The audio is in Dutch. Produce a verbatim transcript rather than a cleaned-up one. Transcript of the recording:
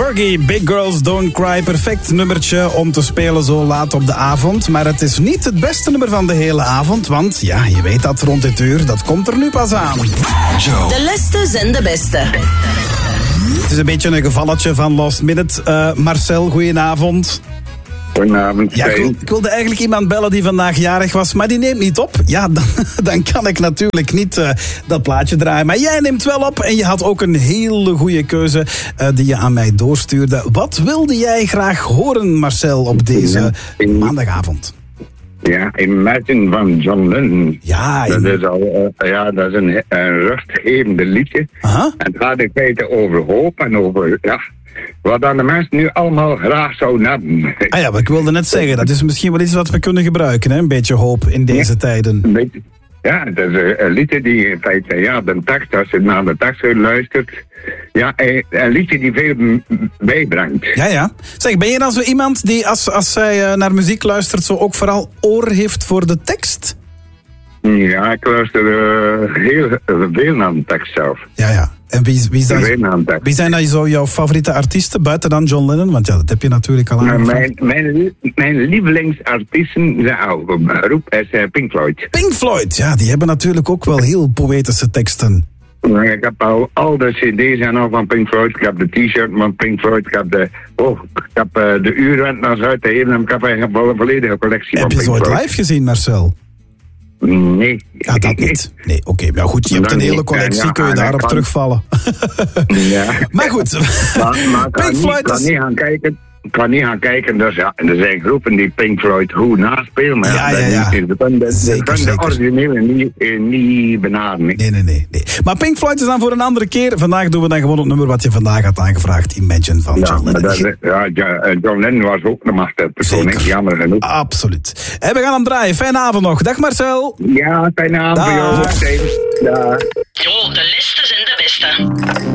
Fergie, Big Girls Don't Cry. Perfect nummertje om te spelen zo laat op de avond. Maar het is niet het beste nummer van de hele avond. Want ja, je weet dat rond dit uur, dat komt er nu pas aan. Joe. De leste zijn de beste. Het is een beetje een gevalletje van Last Minute. Uh, Marcel, goedenavond. Goedenavond. Ja, ik, wil, ik wilde eigenlijk iemand bellen die vandaag jarig was, maar die neemt niet op. Ja, dan, dan kan ik natuurlijk niet uh, dat plaatje draaien. Maar jij neemt wel op en je had ook een hele goede keuze uh, die je aan mij doorstuurde. Wat wilde jij graag horen, Marcel, op deze maandagavond? Ja, Imagine van John Lennon. Ja, dat is, al, uh, ja, dat is een, een rustgevende liedje. Aha. En het gaat in feite over hoop en over... Ja, wat dan de mensen nu allemaal graag zouden hebben. Ah ja, maar ik wilde net zeggen, dat is misschien wel iets wat we kunnen gebruiken, hè? Een beetje hoop in deze ja, tijden. Een beetje, ja, het is een, een liedje die in feite, ja, de tekst, als je naar de tekst luistert, ja, een, een liedje die veel bijbrengt. Ja, ja. Zeg, ben je dan zo iemand die als, als zij naar muziek luistert, zo ook vooral oor heeft voor de tekst? Ja, ik luister uh, heel uh, veel naar de tekst zelf. Ja, ja. En wie, wie, zijn, wie zijn dan zo jouw favoriete artiesten, buiten dan John Lennon? Want ja, dat heb je natuurlijk al aangevraagd. Mijn, mijn, mijn lievelingsartiesten zijn ook roep is uh, Pink Floyd. Pink Floyd, ja, die hebben natuurlijk ook wel heel poëtische teksten. Ik heb al, al de cd's en al van Pink Floyd. Ik heb de t-shirt van Pink Floyd. Ik heb de, oh, ik heb uh, de uurwend naar Zuid te heen en ik heb een volledige collectie heb van Pink Floyd. Heb je zo live gezien, Marcel? Nee. Ja, dat niet. Nee, oké. Okay. Ja, goed, je hebt een hele collectie, ja, kun je daarop kan... terugvallen. Ja. Maar goed. Maar, maar ik kan, Pink Floyd niet, kan is... niet gaan kijken. Ik kan niet gaan kijken, dus ja, er zijn groepen die Pink Floyd goed naspelen, maar ja, ja, ja. Ze kunnen de originele niet, niet benaderen. Nee, nee, nee, nee. Maar Pink Floyd is dan voor een andere keer. Vandaag doen we dan gewoon het nummer wat je vandaag had aangevraagd, Imagine van ja, John Lennon. Dat, ja, John Lennon was ook een masterpersoon, jammer genoeg. Absoluut. En we gaan hem draaien. Fijne avond nog. Dag Marcel. Ja, fijne avond. Dag. Dag. Jo, de liste zijn de beste.